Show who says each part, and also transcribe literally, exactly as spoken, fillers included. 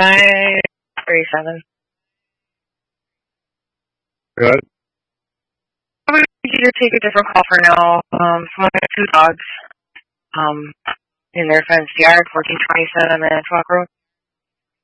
Speaker 1: five three seven.
Speaker 2: Good.
Speaker 1: I would need you to take a different call for now. Um, someone had two dogs um, in their fenced yard, fourteen twenty-seven Manitowoc Road.